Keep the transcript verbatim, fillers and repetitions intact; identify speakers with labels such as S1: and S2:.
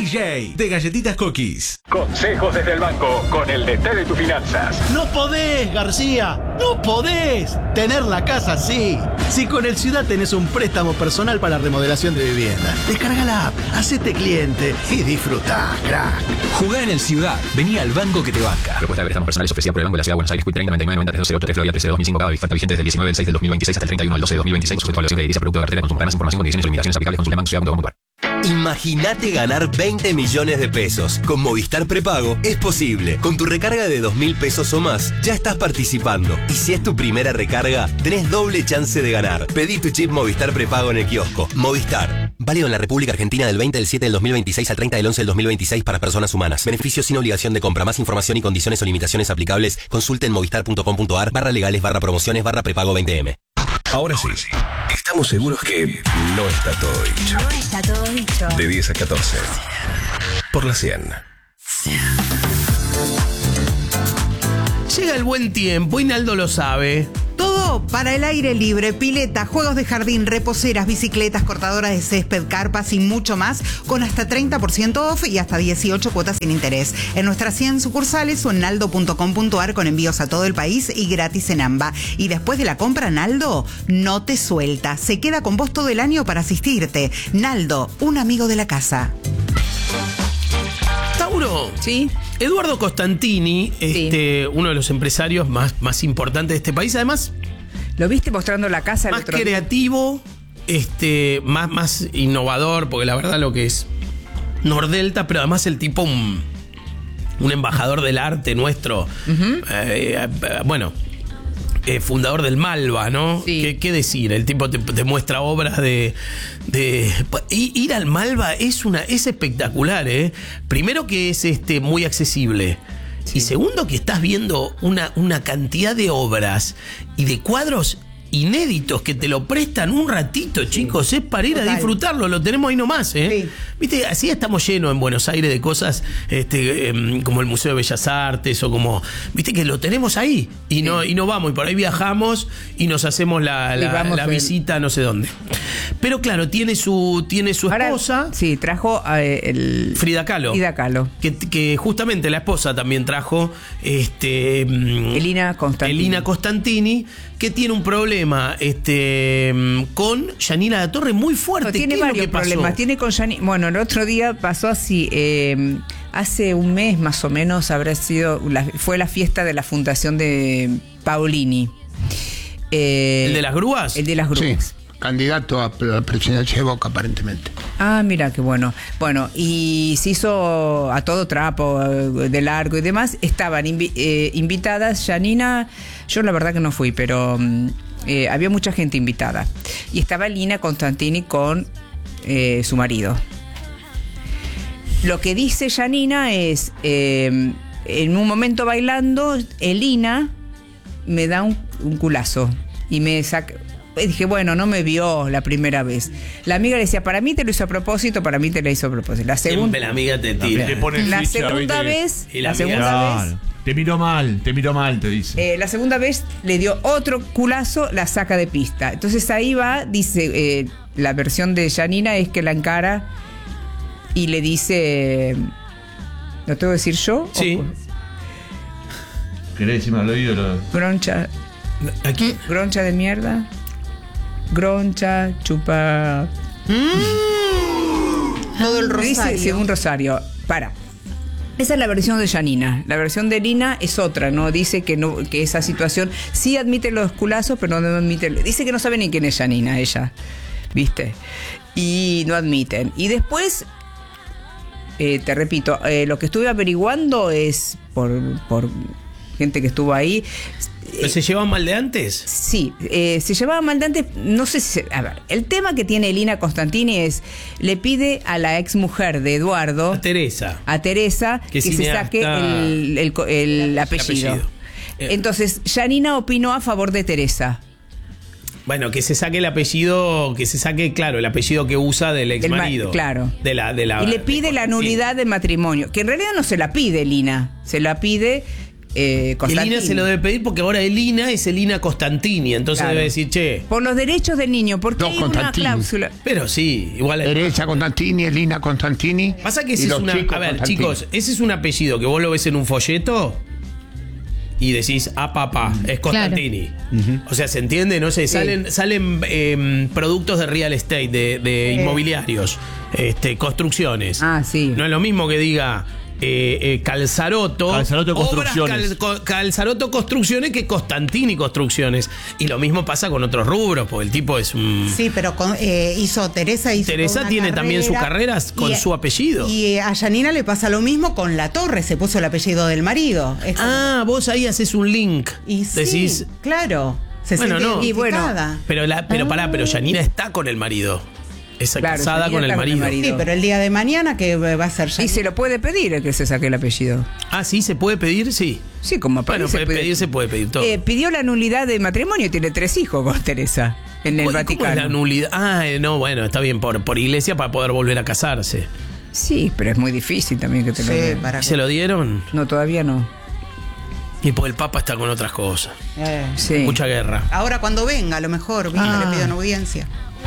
S1: J de Galletitas Cookies.
S2: Consejos desde el banco con el D T de tus finanzas.
S3: No podés, García, no podés tener la casa así. Si con el Ciudad tenés un préstamo personal para remodelación de vivienda, descarga la app, hacete cliente y disfrutá, crack.
S1: Jugá en el Ciudad. Vení al banco que te banca.
S4: Propuesta de préstamos personales ofrecida por el Banco de la Ciudad de Buenos Aires. Q treinta noventa y nueve noventa trece ocho tres Florida trece dos mil cinco. Cada oferta vigente desde el diecinueve del seis del dos mil veintiséis hasta el treinta y uno del doce del dos mil veintiséis. Sujeto a evaluación de edilicia, producto de cartera. Consulta más información, condiciones y limitaciones aplicables. Consulta banco ciudad punto com punto ar.
S5: Imagínate ganar veinte millones de pesos. Con Movistar Prepago es posible. Con tu recarga de dos mil pesos o más, ya estás participando. Y si es tu primera recarga, tenés doble chance de ganar. Pedí tu chip Movistar Prepago en el kiosco. Movistar. Válido en la República Argentina del veinte del siete del dos mil veintiséis al treinta del once del dos mil veintiséis para personas humanas. Beneficios sin obligación de compra. Más información y condiciones o limitaciones aplicables. Consulte en movistar punto com punto ar barra legales barra promociones barra prepago veinte eme.
S1: Ahora sí, estamos seguros que no está todo dicho.
S6: No está todo dicho.
S1: De diez a catorce. Por la cien.
S7: Llega el buen tiempo y Naldo lo sabe.
S8: Todo para el aire libre, pileta, juegos de jardín, reposeras, bicicletas, cortadoras de césped, carpas y mucho más, con hasta treinta por ciento off y hasta dieciocho cuotas sin interés. En nuestras cien sucursales o en naldo punto com punto ar con envíos a todo el país y gratis en AMBA. Y después de la compra, Naldo no te suelta. Se queda con vos todo el año para asistirte. Naldo, un amigo de la casa.
S7: Tauro.
S8: Sí.
S7: Eduardo Costantini, este, sí. uno de los empresarios más, más importantes de este país, además.
S9: ¿Lo viste mostrando la casa el
S7: más
S9: otro
S7: creativo, este, más, más innovador, porque la verdad lo que es Nordelta, pero además el tipo un, un embajador del arte nuestro. Uh-huh. eh, eh, bueno. Eh, fundador del Malva, ¿no?
S9: Sí.
S7: ¿Qué, qué decir? El tipo te, te muestra obras de, de... Ir al Malva es una es espectacular, ¿eh? Primero que es este muy accesible. Sí. Y segundo que estás viendo una, una cantidad de obras y de cuadros inéditos que te lo prestan un ratito, chicos, es para ir Total. a disfrutarlo, lo tenemos ahí nomás, ¿eh? Sí. Viste, así estamos llenos en Buenos Aires de cosas este, eh, como el Museo de Bellas Artes o como, viste que lo tenemos ahí y sí. no y no vamos, y por ahí viajamos y nos hacemos la, la, la visita a no sé dónde. Pero claro, tiene su tiene su esposa.
S9: Ahora, sí, trajo eh, el
S7: Frida Kahlo.
S9: Frida Kahlo.
S7: Que, que justamente la esposa también trajo este
S9: Elina Costantini.
S7: Elina Costantini, que tiene un problema este con Yanina La Torre muy fuerte.
S9: No, tiene
S7: ¿Qué
S9: varios
S7: es lo que
S9: problemas.
S7: pasó?
S9: Tiene con Yanina. Bueno, el otro día pasó así. Eh, hace un mes más o menos habrá sido la, fue la fiesta de la fundación de Paolini.
S7: Eh, ¿El de las grúas?
S9: El de las grúas.
S10: Sí. Candidato a la presidencia de Boca, aparentemente.
S9: Ah, mira, qué bueno. Bueno, y se hizo a todo trapo, de largo y demás. Estaban invi- eh, invitadas Yanina, yo la verdad que no fui, pero eh, había mucha gente invitada. Y estaba Elina Costantini con eh, su marido. Lo que dice Yanina es, eh, en un momento bailando, Elina me da un, un culazo y me saca... Dije, bueno, no me vio la primera vez. La amiga le decía, para mí te lo hizo a propósito, para mí te lo hizo a propósito. La segunda,
S7: Siempre la amiga te tira.
S11: Te pone
S9: la
S11: ficha,
S9: segunda
S11: ¿viste?
S9: vez,
S7: Y la
S9: la segunda
S11: Claro.
S9: vez,
S11: Te miró mal, te miró mal, te dice.
S9: eh, la segunda vez le dio otro culazo, la saca de pista. Entonces ahí va, dice, eh, la versión de Yanina es que la encara y le dice, ¿lo tengo que decir yo?
S7: Sí.
S9: O,
S11: ¿Querés decirme al oído? Lo...
S9: groncha,
S7: Aquí.
S9: groncha de mierda. Groncha, chupa.
S8: Mm. Todo el rosario.
S9: Dice, sí, un rosario. Para. Esa es la versión de Yanina. La versión de Lina es otra, ¿no? Dice que no, que esa situación sí admite los culazos, pero no admite. Dice que no sabe ni quién es Yanina, ella. ¿Viste? Y no admiten. Y después, eh, te repito, eh, lo que estuve averiguando es por, por gente que estuvo ahí.
S7: ¿Pero se llevaban mal de antes?
S9: Sí, eh, se llevaba mal de antes, no sé si... Se, a ver, el tema que tiene Elina Costantini es, le pide a la ex mujer de Eduardo...
S7: A Teresa.
S9: A Teresa, que, que se saque el, el, el, el apellido. El apellido. Entonces, Yanina opinó a favor de Teresa.
S7: Bueno, que se saque el apellido, que se saque, claro, el apellido que usa del ex marido.
S9: Ma- claro.
S7: De la, de la,
S9: y le pide la nulidad del matrimonio, que en realidad no se la pide Elina, se la pide... eh, Constantini.
S7: Elina se lo debe pedir porque ahora Elina es Elina Costantini, entonces
S9: Claro.
S7: debe decir, che.
S9: Por los derechos del niño, porque
S10: No,
S9: hay una
S10: Constantini.
S9: cláusula.
S7: Pero sí, igual.
S10: Teresa Constantini, Elina Constantini.
S7: Pasa que
S10: y
S7: ese es
S10: los
S7: una.
S10: chicos
S7: A ver,
S10: Constantini.
S7: chicos, ese es un apellido que vos lo ves en un folleto y decís, ah, papá, es Costantini. O sea, ¿se entiende? No sé, salen, salen eh, productos de real estate, de, de inmobiliarios, este, construcciones.
S9: Ah, sí.
S7: No es lo mismo que diga. Eh, eh, Calzaroto,
S11: Calzaroto
S7: obras
S11: Construcciones.
S7: Cal- co- Calzaroto Construcciones que Costantini Construcciones. Y lo mismo pasa con otros rubros, porque el tipo es un.
S8: Sí, pero con- eh, hizo Teresa hizo
S7: Teresa
S8: toda una
S7: tiene también su
S8: carrera
S7: carrera con
S8: y-
S7: su apellido.
S8: Y eh, a Yanina le pasa lo mismo con La Torre, se puso el apellido del marido. Es como-
S7: Ah, vos ahí haces un link.
S8: y sí,
S7: Decís.
S8: claro. Se
S7: Bueno,
S8: siente
S7: no.
S9: Y bueno,
S8: identificada.
S7: Pero, la, pero pará, pero Yanina está con el marido. Es
S9: Claro,
S7: casada
S9: Yanina
S7: con el
S9: está con el
S7: marido.
S9: marido.
S8: Sí, pero el día de mañana que va a ser
S9: Y
S8: Yanina.
S9: se lo puede pedir el que se saque el apellido.
S7: Ah, sí, se puede pedir, sí.
S9: Sí, como
S7: Bueno,
S9: parece,
S7: puede pedir, se puede pedir todo.
S9: Eh, pidió la nulidad de matrimonio y tiene tres hijos con Teresa en el
S7: ¿Cómo- cómo es
S9: Vaticano.
S7: la nulidad? Ah, eh, no, bueno, está bien, por, por iglesia para poder volver a casarse.
S9: Sí, pero es muy difícil también que te lo
S8: Sí,
S9: den.
S8: para
S7: ¿Y
S8: que-
S7: se lo dieron?
S9: No, todavía no.
S7: Y pues el Papa está con otras cosas.
S8: Eh.
S9: Sí.
S7: Mucha guerra.
S8: Ahora cuando venga, a lo mejor, viste,
S7: Ah.
S8: le pido una audiencia.